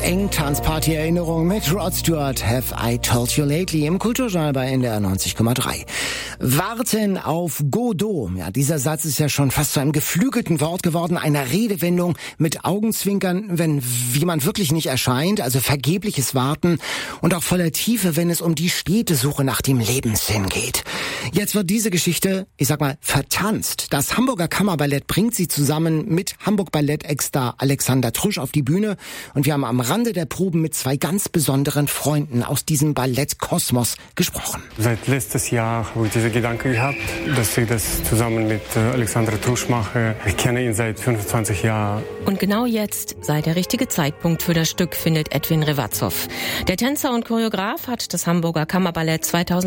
Engtanzparty-Erinnerung mit Rod Stewart, Have I Told You Lately im Kulturjournal bei NDR 90,3. Warten auf Godot. Ja, dieser Satz ist ja schon fast zu einem geflügelten Wort geworden, einer Redewendung mit Augenzwinkern, wenn jemand wirklich nicht erscheint, also vergebliches Warten und auch voller Tiefe, wenn es um die stete Suche nach dem Lebenssinn geht. Jetzt wird diese Geschichte, ich sag mal, vertanzt. Das Hamburger Kammerballett bringt sie zusammen mit Hamburg-Ballett-Ex-Star Alexander Trusch auf die Bühne und wir haben am Rande der Proben mit zwei ganz besonderen Freunden aus diesem Ballettkosmos gesprochen. Seit letztes Jahr habe ich diesen Gedanken gehabt, dass ich das zusammen mit Alexander Trusch mache. Ich kenne ihn seit 25 Jahren. Und genau jetzt sei der richtige Zeitpunkt für das Stück, findet Edwin Revazov. Der Tänzer und Choreograf hat das Hamburger Kammerballett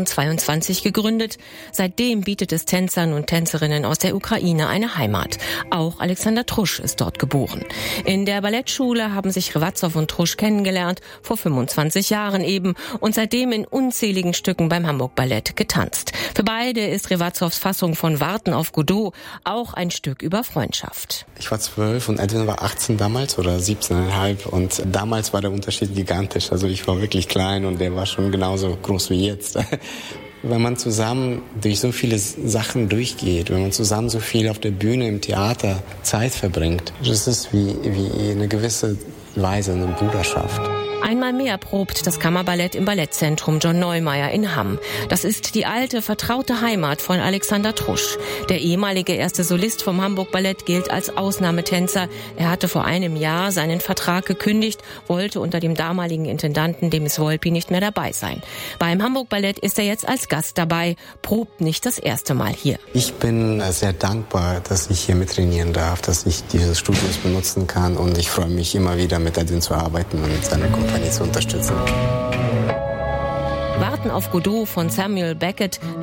2022 gegründet. Seitdem bietet es Tänzern und Tänzerinnen aus der Ukraine eine Heimat. Auch Alexander Trusch ist dort geboren. In der Ballettschule haben sich Revazov und Trusch kennengelernt, vor 25 Jahren eben, und seitdem in unzähligen Stücken beim Hamburg Ballett getanzt. Für beide ist Revazovs Fassung von Warten auf Godot auch ein Stück über Freundschaft. Ich war 12 und Edwin war 18 damals oder 17,5 und damals war der Unterschied gigantisch. Also ich war wirklich klein und der war schon genauso groß wie jetzt. Wenn man zusammen durch so viele Sachen durchgeht, wenn man zusammen so viel auf der Bühne, im Theater Zeit verbringt, das ist wie eine gewisse Weise, eine Bruderschaft. Einmal mehr probt das Kammerballett im Ballettzentrum John Neumeier in Hamm. Das ist die alte, vertraute Heimat von Alexander Trusch. Der ehemalige erste Solist vom Hamburg Ballett gilt als Ausnahmetänzer. Er hatte vor einem Jahr seinen Vertrag gekündigt, wollte unter dem damaligen Intendanten Demis Volpi nicht mehr dabei sein. Beim Hamburg Ballett ist er jetzt als Gast dabei, probt nicht das erste Mal hier. Ich bin sehr dankbar, dass ich hier mittrainieren darf, dass ich dieses Studios benutzen kann und ich freue mich immer wieder mit Edwin zu arbeiten und seine Kompanie zu unterstützen. Warten auf Godot von Samuel Beckett